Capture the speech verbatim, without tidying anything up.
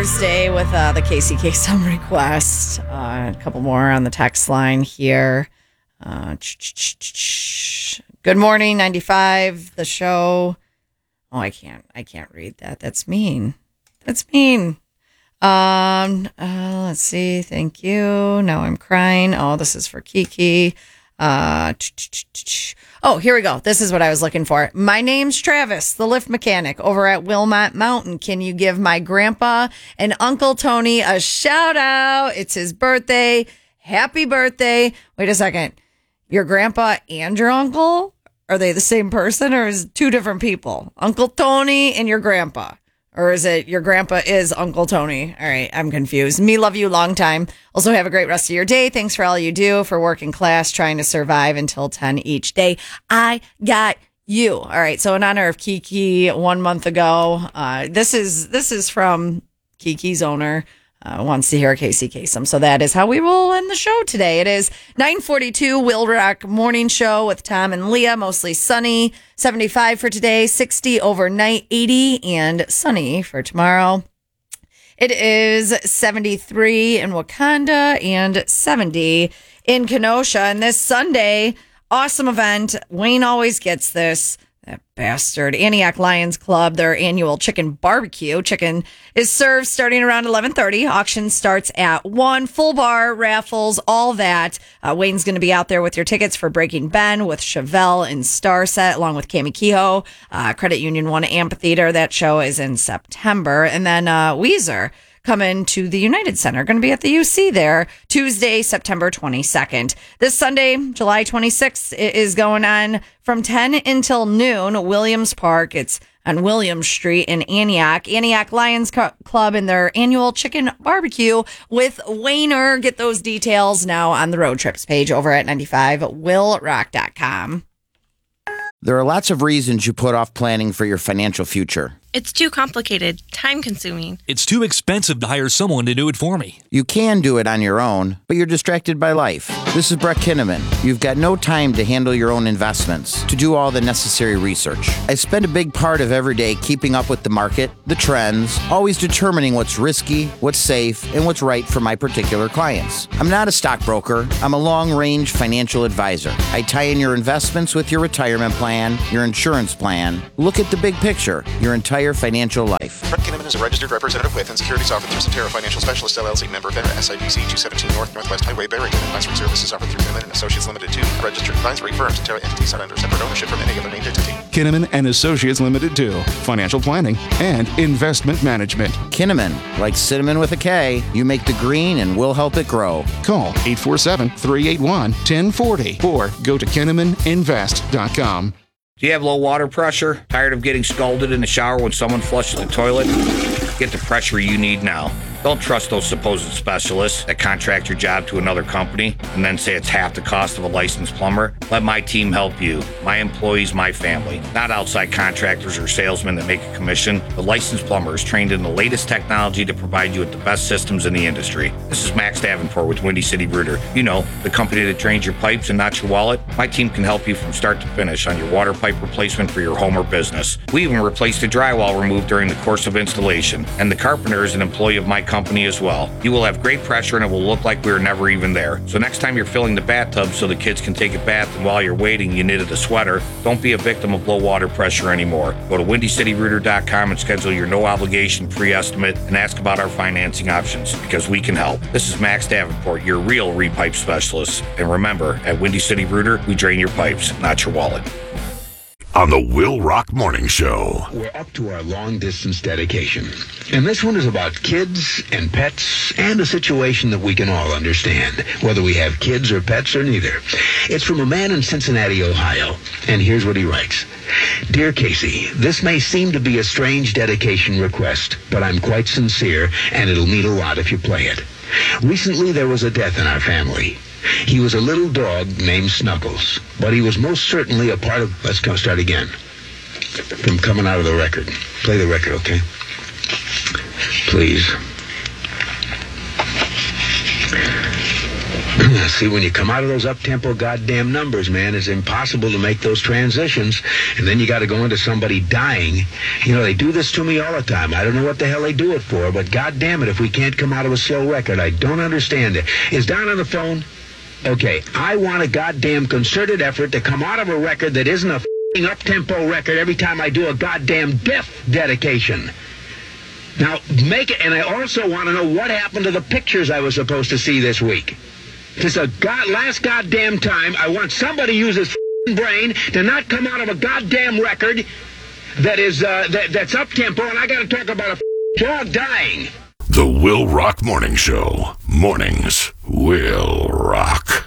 Thursday with uh, the K C K some request. Uh, a couple more on the text line here. Uh, good morning, ninety-five, the show. Oh, I can't. I can't read that. That's mean. That's mean. Um. Uh, let's see. Thank you. Now I'm crying. Oh, this is for Kiki. Uh, oh, here we go. This is what I was looking for. My name's Travis, the lift mechanic over at Wilmot Mountain. Can you give my grandpa and Uncle Tony a shout out? It's his birthday. Happy birthday. Wait a second. Your grandpa and your uncle? Are they the same person or is it two different people? Uncle Tony and your grandpa. Or is it your grandpa is Uncle Tony? All right, I'm confused. Me love you long time. Also have a great rest of your day. Thanks for all you do for working class, trying to survive until ten each day. I got you. All right, so in honor of Kiki one month ago, uh, this is this is from Kiki's owner. Uh, wants to hear K C K some. So that is how we will end the show today. It is nine forty-two Will Rock Morning Show with Tom and Leah. Mostly sunny. seventy-five for today. sixty overnight. eighty and sunny for tomorrow. It is seventy-three in Wakanda and seventy in Kenosha. And this Sunday, awesome event. Wayne always gets this. That bastard. Antioch Lions Club, their annual chicken barbecue. Chicken is served starting around eleven thirty. Auction starts at one. Full bar, raffles, all that. Uh, Wayne's going to be out there with your tickets for Breaking Ben with Chevelle and Starset, along with Cami Kehoe. Uh, Credit Union One Amphitheater. That show is in September. And then uh, Weezer coming to the United Center. Going to be at the U C there Tuesday, September twenty-second. This Sunday, July twenty-sixth, it is going on from ten until noon. Williams Park. It's on Williams Street in Antioch. Antioch Lions Club and their annual chicken barbecue with Wayner. Get those details now on the road trips page over at ninety-five will rock dot com. There are lots of reasons you put off planning for your financial future. It's too complicated, time-consuming. It's too expensive to hire someone to do it for me. You can do it on your own, but you're distracted by life. This is Brett Kinnaman. You've got no time to handle your own investments, to do all the necessary research. I spend a big part of every day keeping up with the market, the trends, always determining what's risky, what's safe, and what's right for my particular clients. I'm not a stockbroker. I'm a long-range financial advisor. I tie in your investments with your retirement plan, your insurance plan. Look at the big picture, your entire financial life. Brett Kinnaman is a registered representative with and securities offered through Cetera Financial Specialist, L L C, member FINRA, S I B C two seventeen North Northwest Highway, Barrington. Advisory services offered through Kinnaman and Associates Limited to registered advisory firm. Cetera entities not under separate ownership from any other named entity. Kinnaman and Associates Limited to financial planning and investment management. Kinnaman, like cinnamon with a K, you make the green and we'll help it grow. Call eight four seven, three eight one, one zero four zero or go to kinnaman invest dot com. Do you have low water pressure? Tired of getting scalded in the shower when someone flushes the toilet? Get the pressure you need now. Don't trust those supposed specialists that contract your job to another company and then say it's half the cost of a licensed plumber. Let my team help you. My employees, my family. Not outside contractors or salesmen that make a commission. The licensed plumber is trained in the latest technology to provide you with the best systems in the industry. This is Max Davenport with Windy City Rooter. You know, the company that drains your pipes and not your wallet. My team can help you from start to finish on your water pipe replacement for your home or business. We even replaced the drywall removed during the course of installation. And the carpenter is an employee of my company as well. You will have great pressure and it will look like we were never even there. So next time you're filling the bathtub so the kids can take a bath and while you're waiting you knitted a sweater, don't be a victim of low water pressure anymore. Go to windy city rooter dot com and schedule your no obligation free estimate and ask about our financing options because we can help. This is Max Davenport, your real repipe specialist. And remember, at Windy City Rooter, we drain your pipes, not your wallet. On the Will Rock Morning Show. We're up to our long-distance dedication. And this one is about kids and pets and a situation that we can all understand, whether we have kids or pets or neither. It's from a man in Cincinnati, Ohio. And here's what he writes. Dear Casey, this may seem to be a strange dedication request, but I'm quite sincere, and it'll mean a lot if you play it. Recently, there was a death in our family. He was a little dog named Snuggles, but he was most certainly a part of... Let's go start again. From coming out of the record. Play the record, okay? Please. See, when you come out of those up-tempo goddamn numbers, man, it's impossible to make those transitions. And then you got to go into somebody dying. You know, they do this to me all the time. I don't know what the hell they do it for, but goddamn it, if we can't come out of a slow record, I don't understand it. Is Don on the phone? Okay, I want a goddamn concerted effort to come out of a record that isn't a f***ing up-tempo record every time I do a goddamn death dedication. Now, make it, and I also want to know what happened to the pictures I was supposed to see this week. This is a god, last goddamn time. I want somebody to use his f***ing brain to not come out of a goddamn record that is, uh, that, that's up-tempo, and I got to talk about a f***ing dog dying. The Will Rock Morning Show. Mornings will rock.